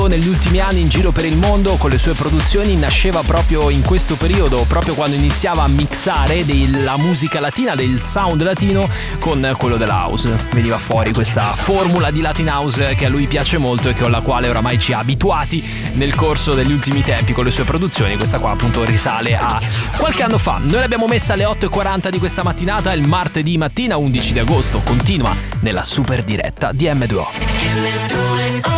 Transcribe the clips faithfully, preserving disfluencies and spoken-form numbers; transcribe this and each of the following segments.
negli ultimi anni in giro per il mondo con le sue produzioni nasceva proprio in questo periodo, proprio quando iniziava a mixare della musica latina, del sound latino con quello della house. Veniva fuori questa formula di Latin House che a lui piace molto e con la quale oramai ci ha abituati nel corso degli ultimi tempi con le sue produzioni. Questa qua appunto risale a qualche anno fa. Noi l'abbiamo messa alle otto e quaranta di questa mattinata, il martedì mattina undici di agosto. Continua nella super diretta di emme due o.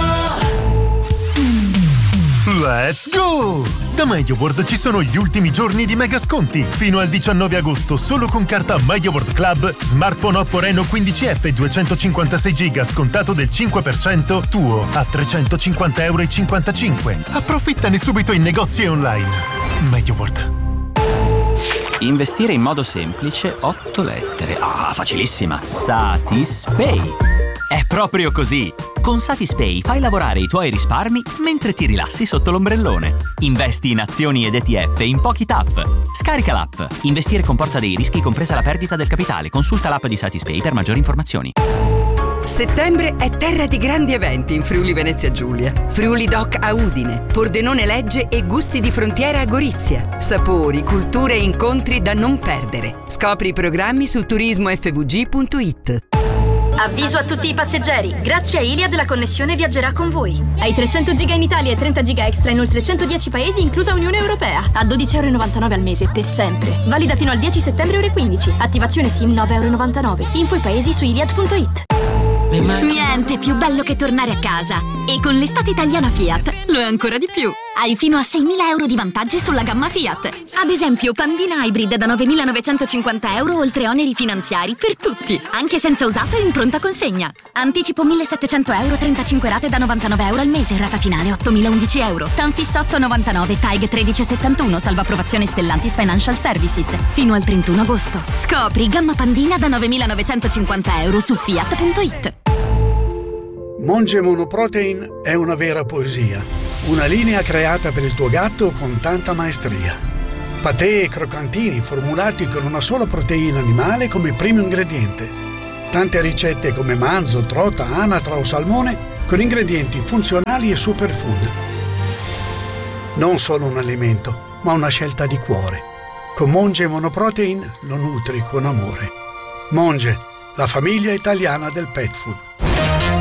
Let's go! Da MediaWorld ci sono gli ultimi giorni di mega sconti. Fino al diciannove agosto, solo con carta MediaWorld Club, smartphone Oppo Reno quindici F duecentocinquantasei giga scontato del cinque per cento tuo a trecentocinquanta euro e cinquantacinque. Approfittane subito in negozi e online. MediaWorld. Investire in modo semplice, otto lettere. Ah, facilissima. Satispay. È proprio così. Con Satispay fai lavorare i tuoi risparmi mentre ti rilassi sotto l'ombrellone. Investi in azioni ed E T F in pochi tap. Scarica l'app. Investire comporta dei rischi, compresa la perdita del capitale. Consulta l'app di Satispay per maggiori informazioni. Settembre è terra di grandi eventi in Friuli Venezia Giulia. Friuli Doc a Udine, Pordenone Legge e Gusti di Frontiera a Gorizia. Sapori, culture e incontri da non perdere. Scopri i programmi su turismo effe vu gi punto it. Avviso a tutti i passeggeri, grazie a Iliad la connessione viaggerà con voi. Hai trecento giga in Italia e trenta giga extra in oltre centodieci paesi, inclusa Unione Europea. A dodici virgola novantanove euro al mese, per sempre. Valida fino al dieci settembre ore quindici. Attivazione SIM nove virgola novantanove euro. Info i paesi su iliad punto it. Niente più bello che tornare a casa. E con l'estate italiana Fiat lo è ancora di più. Hai fino a seimila euro di vantaggi sulla gamma Fiat. Ad esempio, Pandina Hybrid da novemilanovecentocinquanta euro oltre oneri finanziari per tutti, anche senza usato e in pronta consegna. Anticipo millesettecento euro, trentacinque rate da novantanove euro al mese, rata finale ottomilaundici euro. Tanfis otto virgola novantanove, T A G tredici virgola settantuno, salva approvazione Stellantis Financial Services. Fino al trentuno agosto. Scopri gamma Pandina da novemilanovecentocinquanta euro su fiat punto it. Monge Monoprotein è una vera poesia, una linea creata per il tuo gatto con tanta maestria. Patè e croccantini formulati con una sola proteina animale come primo ingrediente. Tante ricette come manzo, trota, anatra o salmone con ingredienti funzionali e superfood. Non solo un alimento, ma una scelta di cuore. Con Monge Monoprotein lo nutri con amore. Monge, la famiglia italiana del pet food.